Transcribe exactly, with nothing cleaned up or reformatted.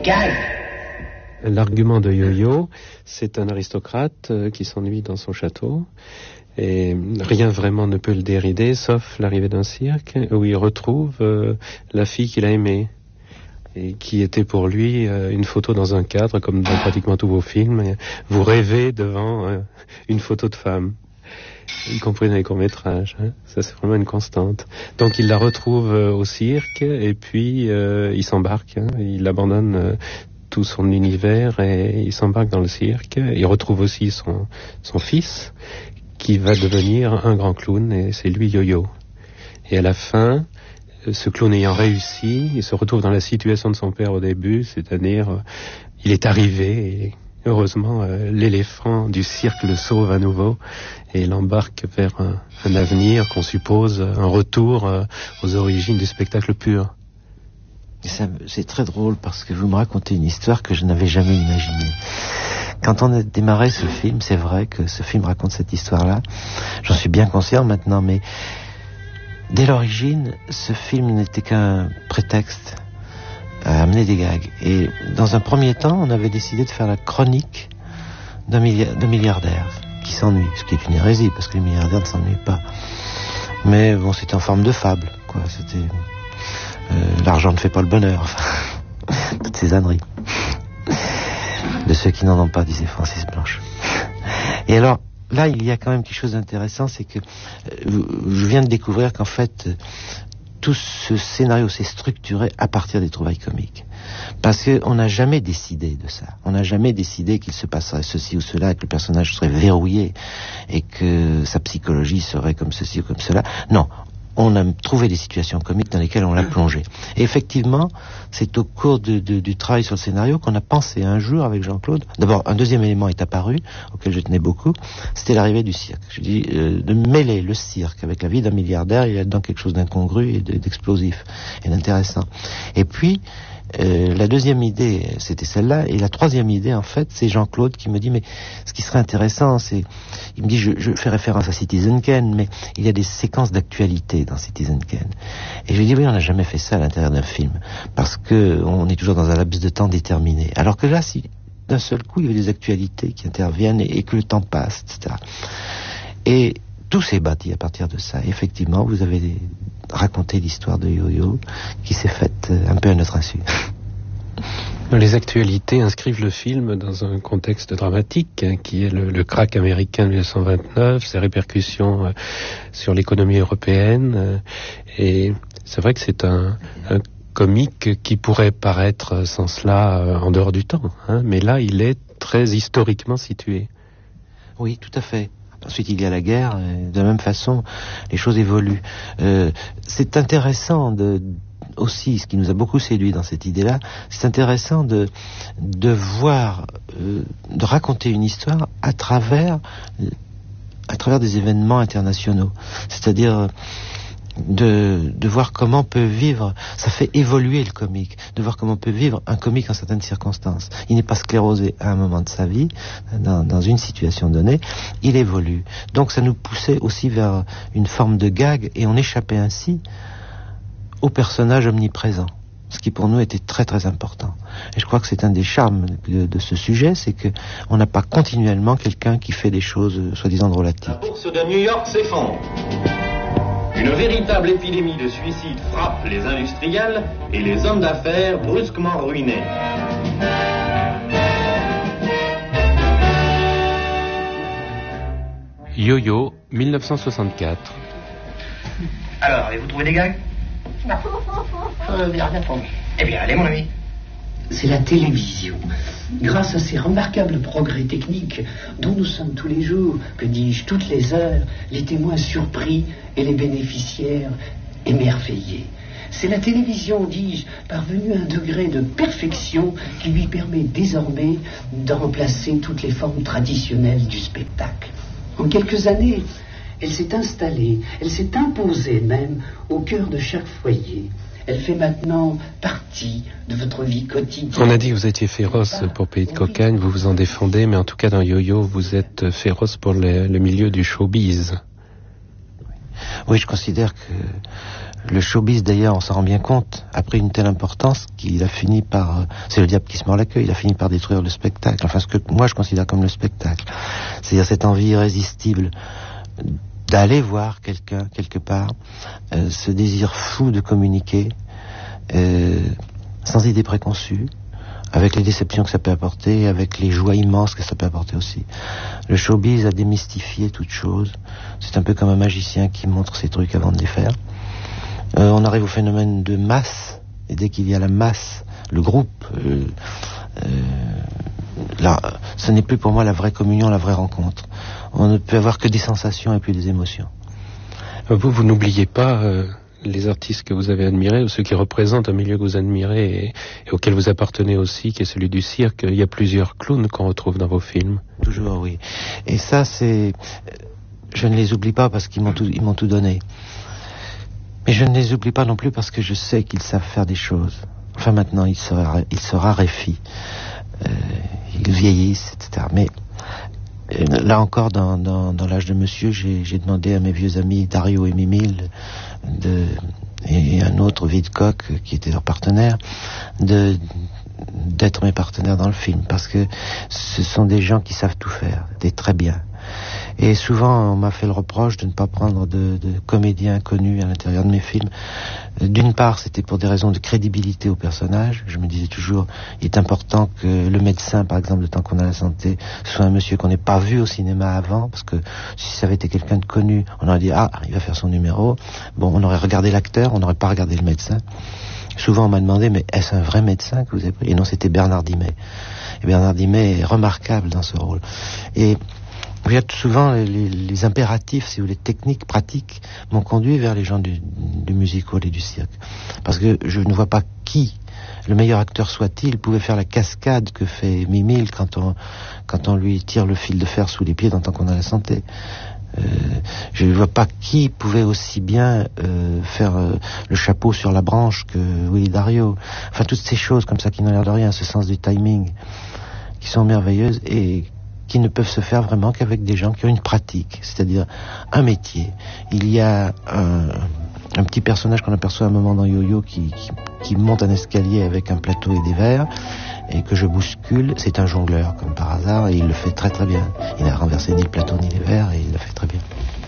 gag. L'argument de Yo-Yo, c'est un aristocrate euh, qui s'ennuie dans son château. Et rien vraiment ne peut le dérider, sauf l'arrivée d'un cirque où il retrouve euh, la fille qu'il a aimée. Et qui était pour lui euh, une photo dans un cadre, comme dans pratiquement tous vos films. Et vous rêvez devant euh, une photo de femme, y compris dans les courts-métrages. Hein. Ça, c'est vraiment une constante. Donc, il la retrouve euh, au cirque, et puis euh, il s'embarque. Hein. Il abandonne euh, tout son univers, et il s'embarque dans le cirque. Il retrouve aussi son, son fils, qui va devenir un grand clown, et c'est lui Yo-Yo. Et à la fin, ce clown ayant réussi, il se retrouve dans la situation de son père au début, c'est-à-dire, euh, il est arrivé, et heureusement, euh, l'éléphant du cirque le sauve à nouveau, et l'embarque vers un, un avenir qu'on suppose, un retour euh, aux origines du spectacle pur. Ça, c'est très drôle parce que vous me racontez une histoire que je n'avais jamais imaginée. Quand on a démarré ce film, c'est vrai que ce film raconte cette histoire-là. J'en suis bien conscient maintenant, mais dès l'origine, ce film n'était qu'un prétexte à amener des gags. Et dans un premier temps, on avait décidé de faire la chronique d'un, milliard, d'un milliardaire qui s'ennuie, ce qui est une hérésie, parce que les milliardaires ne s'ennuient pas. Mais bon, c'était en forme de fable, quoi. C'était euh, l'argent ne fait pas le bonheur, enfin, toutes ces âneries. De ceux qui n'en ont pas, disait Francis Blanche. Et alors, là, il y a quand même quelque chose d'intéressant, c'est que euh, je viens de découvrir qu'en fait, euh, tout ce scénario s'est structuré à partir des trouvailles comiques. Parce qu'on n'a jamais décidé de ça. On n'a jamais décidé qu'il se passerait ceci ou cela, que le personnage serait verrouillé et que sa psychologie serait comme ceci ou comme cela. Non. On a trouvé des situations comiques dans lesquelles on l'a plongé. Et effectivement, c'est au cours de, de, du travail sur le scénario qu'on a pensé un jour avec Jean-Claude. D'abord, un deuxième élément est apparu, auquel je tenais beaucoup, c'était l'arrivée du cirque. Je dis, euh, de mêler le cirque avec la vie d'un milliardaire, il y a dedans quelque chose d'incongru et de, d'explosif et d'intéressant. Et puis, Euh, la deuxième idée, c'était celle-là, et la troisième idée, en fait, c'est Jean-Claude qui me dit, mais ce qui serait intéressant, c'est, il me dit, je, je fais référence à Citizen Kane, mais il y a des séquences d'actualité dans Citizen Kane. Et je lui dis, oui, on n'a jamais fait ça à l'intérieur d'un film, parce que on est toujours dans un laps de temps déterminé. Alors que là, si d'un seul coup, il y avait des actualités qui interviennent et, et que le temps passe, et cetera. Et tout s'est bâti à partir de ça. Et effectivement, vous avez raconté l'histoire de Yo-Yo qui s'est faite un peu à notre insu. Les actualités inscrivent le film dans un contexte dramatique hein, qui est le, le krach américain de dix-neuf cent vingt-neuf, ses répercussions euh, sur l'économie européenne. Euh, et c'est vrai que c'est un, un comique qui pourrait paraître sans cela euh, en dehors du temps. Hein, mais là, il est très historiquement situé. Oui, tout à fait. Ensuite, il y a la guerre. Et de la même façon, les choses évoluent. Euh, c'est intéressant de, aussi, ce qui nous a beaucoup séduit dans cette idée-là, c'est intéressant de, de voir, euh, de raconter une histoire à travers, à travers des événements internationaux. C'est-à-dire de, de voir comment peut vivre, ça fait évoluer le comique, de voir comment peut vivre un comique en certaines circonstances. Il n'est pas sclérosé à un moment de sa vie, dans, dans une situation donnée, il évolue. Donc ça nous poussait aussi vers une forme de gag, et on échappait ainsi au personnage omniprésent, ce qui pour nous était très très important. Et je crois que c'est un des charmes de, de ce sujet, c'est que on n'a pas continuellement quelqu'un qui fait des choses euh, soi-disant drôlatiques. La bourse de New York s'effondre. Une véritable épidémie de suicide frappe les industriels et les hommes d'affaires brusquement ruinés. Yo-Yo, dix-neuf cent soixante-quatre. Alors, avez-vous trouvé des gags? Non. Euh, bien, rien entendu. Eh bien, allez, mon ami. C'est la télévision. Grâce à ces remarquables progrès techniques dont nous sommes tous les jours, que dis-je, toutes les heures, les témoins surpris et les bénéficiaires émerveillés. C'est la télévision, dis-je, parvenue à un degré de perfection qui lui permet désormais de remplacer toutes les formes traditionnelles du spectacle. En quelques années, elle s'est installée, elle s'est imposée même au cœur de chaque foyer. Elle fait maintenant partie de votre vie quotidienne. On a dit que vous étiez féroce pour Pays de Cocagne, vous vous en défendez, mais en tout cas dans Yo-Yo, vous êtes féroce pour le, le milieu du showbiz. Oui, je considère que le showbiz, d'ailleurs, on s'en rend bien compte, a pris une telle importance qu'il a fini par... C'est le diable qui se mord la queue, il a fini par détruire le spectacle. Enfin, ce que moi je considère comme le spectacle. C'est-à-dire cette envie irrésistible d'aller voir quelqu'un, quelque part, euh, ce désir fou de communiquer, euh, sans idée préconçue, avec les déceptions que ça peut apporter, avec les joies immenses que ça peut apporter aussi. Le showbiz a démystifié toute chose. C'est un peu comme un magicien qui montre ses trucs avant de les faire. Euh, on arrive au phénomène de masse, et dès qu'il y a la masse, le groupe, euh, euh, là, ce n'est plus pour moi la vraie communion, la vraie rencontre. On ne peut avoir que des sensations et puis des émotions. Vous, vous n'oubliez pas... Euh... les artistes que vous avez admirés, ou ceux qui représentent un milieu que vous admirez et, et auquel vous appartenez aussi, qui est celui du cirque. Il y a plusieurs clowns qu'on retrouve dans vos films. Toujours, oui. Et ça, c'est... Je ne les oublie pas parce qu'ils m'ont tout, ils m'ont tout donné. Mais je ne les oublie pas non plus parce que je sais qu'ils savent faire des choses. Enfin, maintenant, ils se, ils se raréfient. Euh, ils vieillissent, et cetera. Mais là encore, dans, dans, dans l'âge de monsieur, j'ai, j'ai demandé à mes vieux amis Dario et Mimile de, et un autre Vidcock qui était leur partenaire de, d'être mes partenaires dans le film, parce que ce sont des gens qui savent tout faire, des très bien. Et souvent on m'a fait le reproche de ne pas prendre de, de comédiens connus à l'intérieur de mes films. D'une part, c'était pour des raisons de crédibilité au personnage. Je me disais toujours, il est important que le médecin, par exemple, le temps qu'on a la santé, soit un monsieur qu'on n'ait pas vu au cinéma avant, parce que si ça avait été quelqu'un de connu, on aurait dit, ah, il va faire son numéro. Bon, on aurait regardé l'acteur, on n'aurait pas regardé le médecin. Souvent on m'a demandé, mais est-ce un vrai médecin que vous avez pris? Et non, c'était Bernard Dimet. Et Bernard Dimet est remarquable dans ce rôle. Et il y a souvent les, les, les impératifs, si vous voulez, techniques, pratiques, m'ont conduit vers les gens du, du musical et du cirque. Parce que je ne vois pas qui, le meilleur acteur soit-il, pouvait faire la cascade que fait Mimile quand on, quand on lui tire le fil de fer sous les pieds dans tant qu'on a la santé. Euh, je ne vois pas qui pouvait aussi bien euh, faire euh, le chapeau sur la branche que Willy Dario. Enfin, toutes ces choses comme ça qui n'ont l'air de rien, ce sens du timing, qui sont merveilleuses et qui ne peuvent se faire vraiment qu'avec des gens qui ont une pratique, c'est-à-dire un métier. Il y a un, un petit personnage qu'on aperçoit à un moment dans Yo-Yo qui, qui, qui monte un escalier avec un plateau et des verres, et que je bouscule. C'est un jongleur, comme par hasard, et il le fait très très bien. Il n'a renversé ni le plateau ni les verres, et il le fait très bien.